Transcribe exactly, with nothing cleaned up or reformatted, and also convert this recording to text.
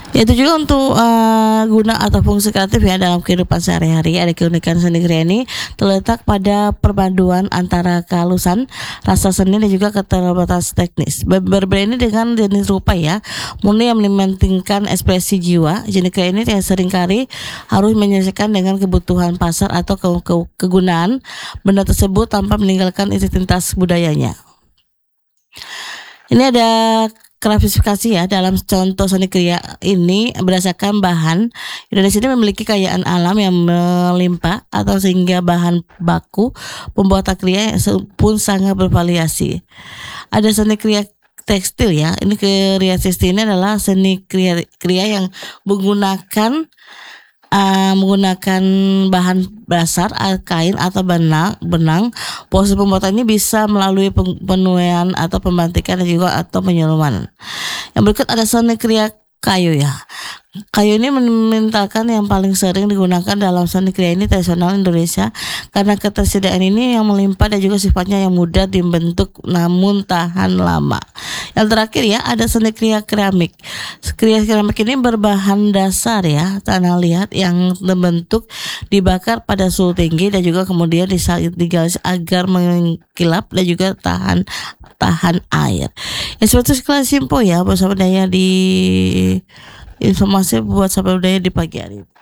Ya, itu juga untuk uh, guna atau fungsi kreatif ya dalam kehidupan sehari-hari. Ada keunikan seni kriya ini terletak pada perpaduan antara kehalusan rasa seni dan juga keterbatasan teknis. Ber- Berbeda ini dengan jenis rupa ya, murni yang mementingkan ekspresi jiwa. Jenis kriya ini yang seringkali harus menyesuaikan dengan kebutuhan pasar atau ke- ke- kegunaan benda tersebut tanpa meninggalkan identitas budayanya. Ini ada klasifikasi ya dalam contoh seni kriya ini berdasarkan bahan. Indonesia ini memiliki kekayaan alam yang melimpah atau sehingga bahan baku pembuatan kriya pun sangat bervariasi. Ada seni kriya tekstil ya. Ini kriya tekstil ini adalah seni kriya kriya yang menggunakan Uh, menggunakan bahan dasar kain atau benang. Benang. Proses pembuatan ini bisa melalui penuaian atau pembatikan dan juga atau penyuluman. Yang berikut ada seni kriya kayu ya. Kayu ini mentalkan yang paling sering digunakan dalam seni kriya ini tradisional Indonesia karena ketersediaan ini yang melimpah dan juga sifatnya yang mudah dibentuk namun tahan lama. Yang terakhir ya ada seni kriya keramik. Kriya keramik ini berbahan dasar ya tanah liat yang terbentuk dibakar pada suhu tinggi dan juga kemudian digalis agar mengkilap dan juga tahan tahan air. Ya seperti sekelas info ya bersama Daya di informasi buat sahabat budaya di pagi hari.